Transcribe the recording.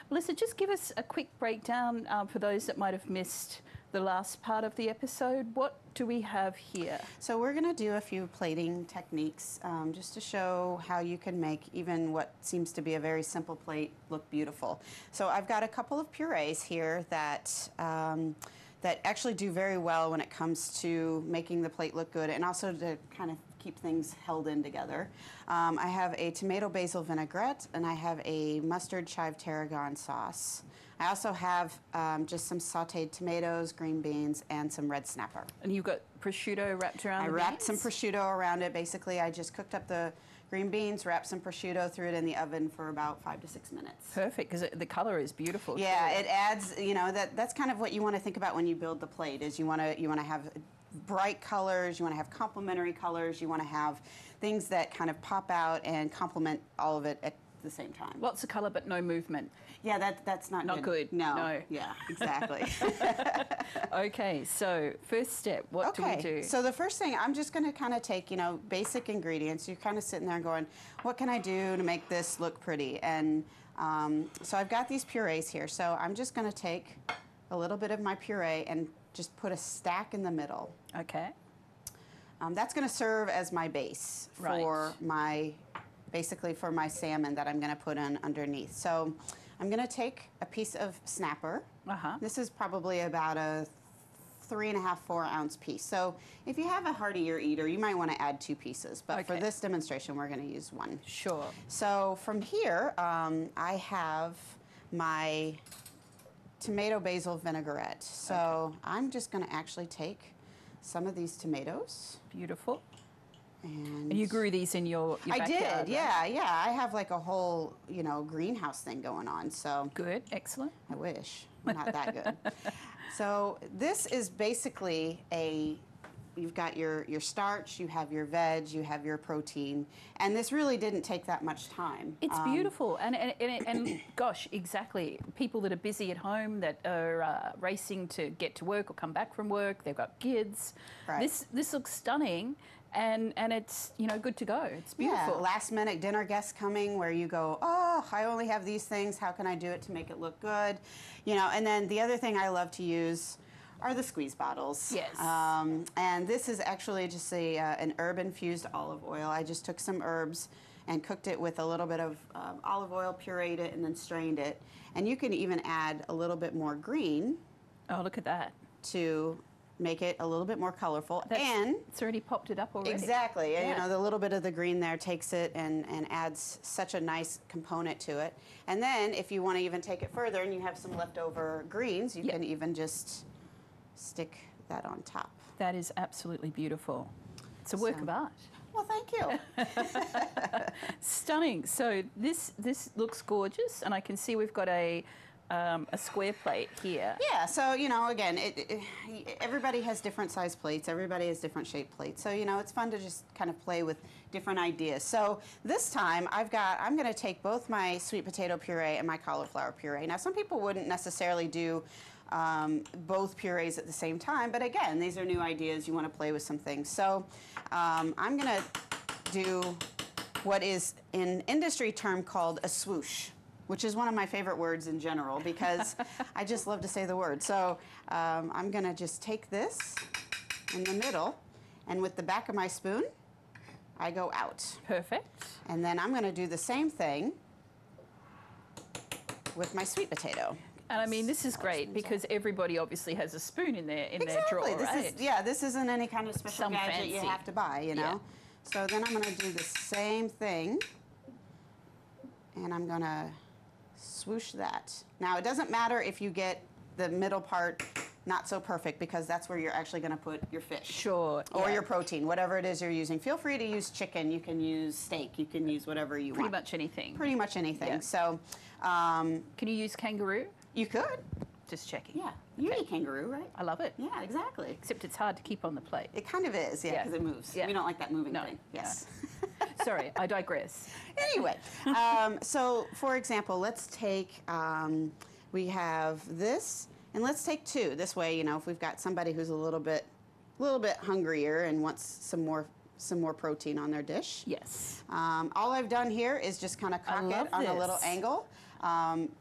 Melissa, just give us a quick breakdown for those that might have missed the last part of the episode. What do we have here? So we're going to do a few plating techniques just to show how you can make even what seems to be a very simple plate look beautiful. So I've got a couple of purees here that that actually do very well when it comes to making the plate look good and also to kind of keep things held in together. I have a tomato basil vinaigrette and I have a mustard chive tarragon sauce. I also have just some sauteed tomatoes, green beans, and some red snapper. And you've got prosciutto wrapped around I the wrapped beans? some prosciutto around it. Basically, I just cooked up the green beans, wrapped some prosciutto, threw it in the oven for about 5 to 6 minutes. Perfect, because the color is beautiful. Yeah, too. it adds, you know, that's kind of what you want to think about when you build the plate, is you want to have bright colors, you want to have complementary colors, you want to have things that kind of pop out and complement all of it at the same time. Lots of color, but no movement. Yeah, that's not good. No. Yeah, exactly. Okay, so first step, what do we do? So the first thing, I'm just going to kind of take, you know, basic ingredients. You're kind of sitting there going, what can I do to make this look pretty? And so I've got these purees here. So I'm just going to take a little bit of my puree and just put a stack in the middle. Okay. That's going to serve as my base for basically for my salmon that I'm going to put in underneath. So I'm going to take a piece of snapper. This is probably about a 3.5, 4 ounce piece. So if you have a heartier eater, you might want to add 2 pieces. But for this demonstration, we're going to use 1. Sure. So from here, I have my tomato basil vinaigrette. So I'm just going to actually take some of these tomatoes. Beautiful. And you grew these in your backyard? I did, yeah. I have like a whole, you know, greenhouse thing going on. So good, excellent. I wish, not that good. So this is basically you've got your starch, you have your veg, you have your protein, and this really didn't take that much time. It's beautiful, and gosh, exactly. People that are busy at home, that are racing to get to work or come back from work, they've got kids. Right. This looks stunning, and it's, you know, good to go. It's beautiful. Yeah, last minute dinner guests coming where you go, oh, I only have these things. How can I do it to make it look good? You know, and then the other thing I love to use are the squeeze bottles. Yes. And this is actually just an herb-infused olive oil. I just took some herbs and cooked it with a little bit of olive oil, pureed it, and then strained it. And you can even add a little bit more green. Oh, look at that. To make it a little bit more colorful. And it's already popped it up already. Exactly. Yeah. And, you know, the little bit of the green there takes it and adds such a nice component to it. And then if you want to even take it further and you have some leftover greens, you can even just stick that on top. That is absolutely beautiful. It's a work of art. Well, thank you. Stunning. So this looks gorgeous, and I can see we've got a square plate here. Yeah, so, you know, again, everybody has different size plates. Everybody has different shaped plates. So, you know, it's fun to just kind of play with different ideas. So this time I'm going to take both my sweet potato puree and my cauliflower puree. Now, some people wouldn't necessarily do both purees at the same time, but again, these are new ideas. You want to play with some things. So I'm going to do what is in industry term called a swoosh, which is one of my favorite words in general because I just love to say the word. So I'm going to just take this in the middle, and with the back of my spoon, I go out. Perfect. And then I'm going to do the same thing with my sweet potato. And I mean, this is great because everybody obviously has a spoon in their drawer, right? This isn't any kind of special gadget you have to buy, you know. Yeah. So then I'm going to do the same thing, and I'm going to swoosh that. Now, it doesn't matter if you get the middle part not so perfect because that's where you're actually going to put your fish. Sure. Or your protein, whatever it is you're using. Feel free to use chicken. You can use steak. You can use whatever you want. Pretty much anything. Pretty much anything. Yeah. So, can you use kangaroo? You could. Just checking. Yeah. You eat kangaroo, right? I love it. Yeah, exactly. Except it's hard to keep on the plate. It kind of is, yeah, because it moves. Yeah. We don't like that moving thing. Yes. Sorry, I digress. Anyway, so for example, let's take, we have this, and let's take 2. This way, you know, if we've got somebody who's a little bit hungrier and wants some more protein on their dish. Yes. All I've done here is just kind of cock it on a little angle.